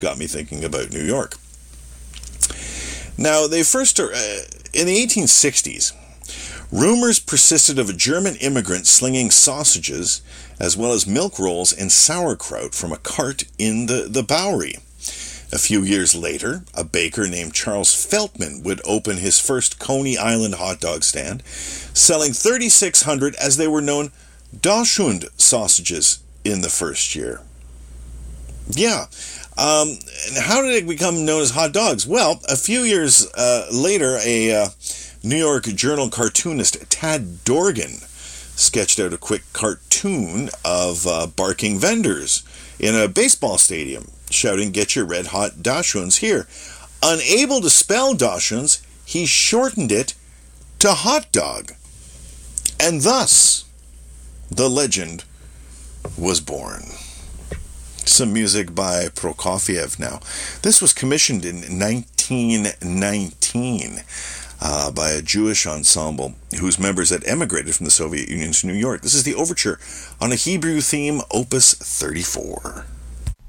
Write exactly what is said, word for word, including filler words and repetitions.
got me thinking about New York. Now, they first, uh, in the eighteen sixties, rumors persisted of a German immigrant slinging sausages as well as milk rolls and sauerkraut from a cart in the, the Bowery. A few years later, a baker named Charles Feltman would open his first Coney Island hot dog stand, selling thirty-six hundred, as they were known, Dachshund sausages in the first year. Yeah. Um, and how did it become known as hot dogs? Well, a few years uh, later, a uh, New York Journal cartoonist, Tad Dorgan, sketched out a quick cartoon of uh, barking vendors in a baseball stadium, shouting, "Get your red hot Dachshunds here." Unable to spell Dachshunds, he shortened it to hot dog. And thus, the legend was born. Some music by Prokofiev now. This was commissioned in nineteen nineteen uh, by a Jewish ensemble whose members had emigrated from the Soviet Union to New York. This is the overture on a Hebrew theme, Opus thirty-four.